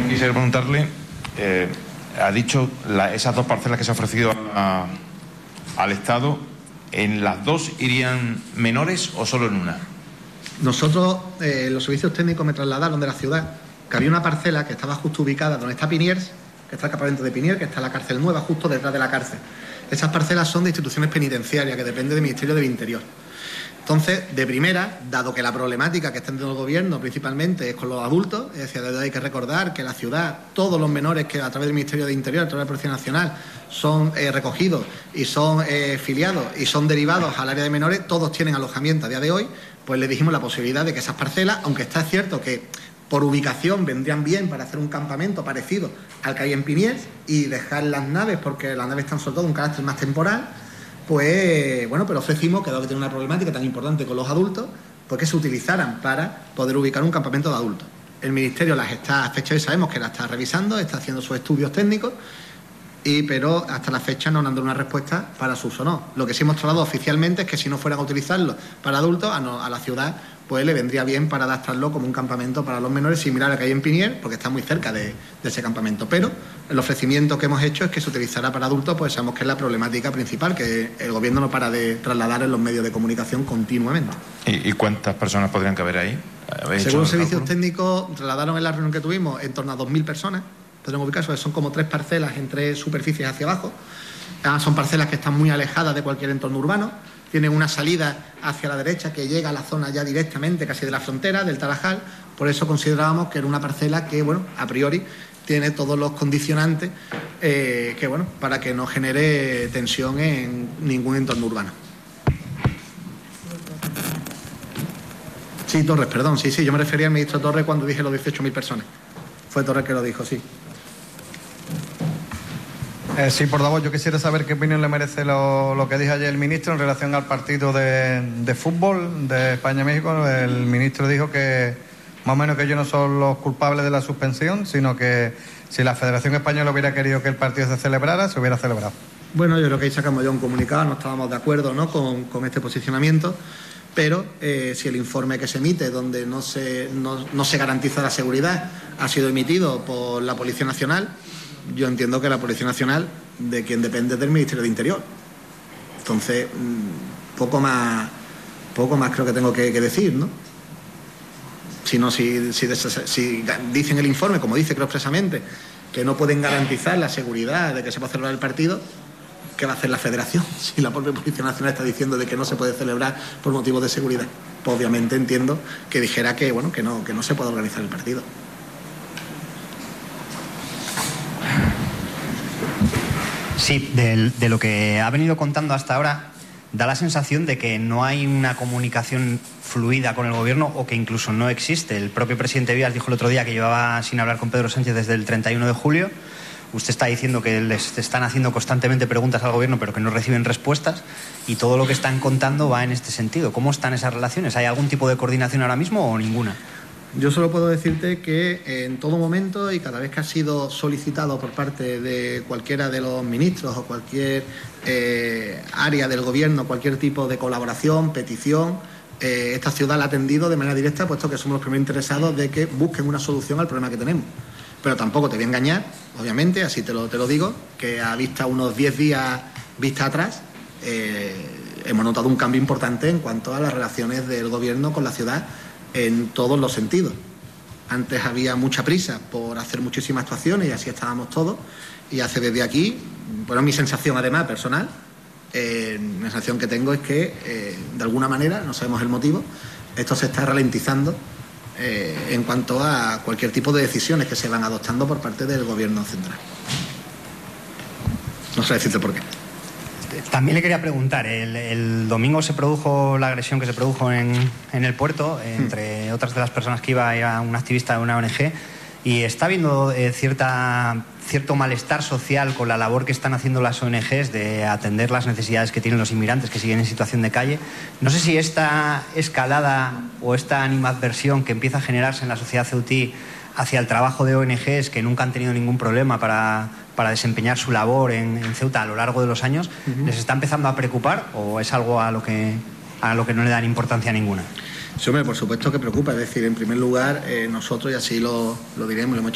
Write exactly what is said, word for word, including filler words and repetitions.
Quisiera preguntarle, eh, ha dicho la, esas dos parcelas que se ha ofrecido a, al Estado, ¿en las dos irían menores o solo en una? Nosotros, eh, los servicios técnicos me trasladaron de la ciudad que había una parcela que estaba justo ubicada donde está Piniers, que está el campamento de Piniers, que está la cárcel nueva, justo detrás de la cárcel. Esas parcelas son de instituciones penitenciarias, que dependen del Ministerio del Interior. Entonces, de primera, dado que la problemática que está en el gobierno principalmente es con los adultos, es decir, hay que recordar que la ciudad, todos los menores que a través del Ministerio del Interior, a través de la Policía Nacional, son eh, recogidos y son eh, filiados y son derivados al área de menores, todos tienen alojamiento a día de hoy, pues le dijimos la posibilidad de que esas parcelas, aunque está cierto que por ubicación vendrían bien para hacer un campamento parecido al que hay en Piniers y dejar las naves, porque las naves están sobre todo un carácter más temporal, pues bueno, pero ofrecimos, que dado que tiene una problemática tan importante con los adultos, pues que se utilizaran para poder ubicar un campamento de adultos. El Ministerio las está, a fecha de hoy sabemos que las está revisando, está haciendo sus estudios técnicos, y, pero hasta la fecha no han dado una respuesta para su uso o no. Lo que sí hemos trasladado oficialmente es que si no fueran a utilizarlo para adultos, a, no, a la ciudad pues le vendría bien para adaptarlo como un campamento para los menores similar al que hay en Piniers, porque está muy cerca de, de ese campamento. Pero el ofrecimiento que hemos hecho es que se utilizará para adultos, pues sabemos que es la problemática principal, que el gobierno no para de trasladar en los medios de comunicación continuamente. ¿Y, y cuántas personas podrían caber ahí? Según los servicios técnicos, trasladaron en la reunión que tuvimos en torno a dos mil personas. Podemos ubicar, son como tres parcelas en tres superficies hacia abajo. Además, son parcelas que están muy alejadas de cualquier entorno urbano. Tienen una salida hacia la derecha que llega a la zona ya directamente, casi de la frontera, del Tarajal. Por eso considerábamos que era una parcela que, bueno, a priori tiene todos los condicionantes eh, que, bueno, para que no genere tensión en ningún entorno urbano. Sí, Torres, perdón, sí, sí, yo me refería al ministro Torres cuando dije los dieciocho mil personas. Fue Torres que lo dijo, sí. Eh, sí, portavoz, yo quisiera saber qué opinión le merece lo, lo que dijo ayer el ministro en relación al partido de, de fútbol de España-México. El ministro dijo que más o menos que ellos no son los culpables de la suspensión, sino que si la Federación Española hubiera querido que el partido se celebrara, se hubiera celebrado. Bueno, yo creo que ahí sacamos ya un comunicado, no estábamos de acuerdo, ¿no?, con, con este posicionamiento, pero eh, si el informe que se emite, donde no se, no, no se garantiza la seguridad, ha sido emitido por la Policía Nacional, yo entiendo que la Policía Nacional, de quien depende del Ministerio de Interior. Entonces, poco más, poco más creo que tengo que, que decir, ¿no? Si, no, si, si, si dicen el informe, como dice creo expresamente, que no pueden garantizar la seguridad de que se pueda celebrar el partido, ¿qué va a hacer la Federación? Si la propia Policía Nacional está diciendo de que no se puede celebrar por motivos de seguridad. Pues obviamente entiendo que dijera que, bueno, que no, que no se puede organizar el partido. Sí, de, de lo que ha venido contando hasta ahora, da la sensación de que no hay una comunicación fluida con el gobierno o que incluso no existe. El propio presidente Vías dijo el otro día que llevaba sin hablar con Pedro Sánchez desde el treinta y uno de julio. Usted está diciendo que les están haciendo constantemente preguntas al gobierno pero que no reciben respuestas, y todo lo que están contando va en este sentido. ¿Cómo están esas relaciones? ¿Hay algún tipo de coordinación ahora mismo o ninguna? Yo solo puedo decirte que en todo momento y cada vez que ha sido solicitado por parte de cualquiera de los ministros o cualquier eh, área del gobierno, cualquier tipo de colaboración, petición, eh, esta ciudad la ha atendido de manera directa, puesto que somos los primeros interesados de que busquen una solución al problema que tenemos. Pero tampoco te voy a engañar, obviamente, así te lo, te lo digo, que a vista unos diez días vista atrás, eh, hemos notado un cambio importante en cuanto a las relaciones del gobierno con la ciudad, en todos los sentidos. Antes había mucha prisa por hacer muchísimas actuaciones y así estábamos todos, y hace desde aquí, bueno, mi sensación además personal, eh, la sensación que tengo es que eh, de alguna manera, no sabemos el motivo, esto se está ralentizando eh, en cuanto a cualquier tipo de decisiones que se van adoptando por parte del gobierno central. No sé decirte por qué. También le quería preguntar, el, el domingo se produjo la agresión que se produjo en, en el puerto, entre otras de las personas que iba, era un activista de una O N Ge, y está habiendo eh, cierta, cierto malestar social con la labor que están haciendo las O N Ges de atender las necesidades que tienen los inmigrantes que siguen en situación de calle. No sé si esta escalada o esta animadversión que empieza a generarse en la sociedad ceutí hacia el trabajo de O N Ges que nunca han tenido ningún problema para, para desempeñar su labor en, en Ceuta a lo largo de los años, uh-huh. ¿les está empezando a preocupar o es algo a lo que, a lo que no le dan importancia ninguna? Sí, hombre, por supuesto que preocupa. Es decir, en primer lugar, eh, nosotros, y así lo, lo diremos, lo hemos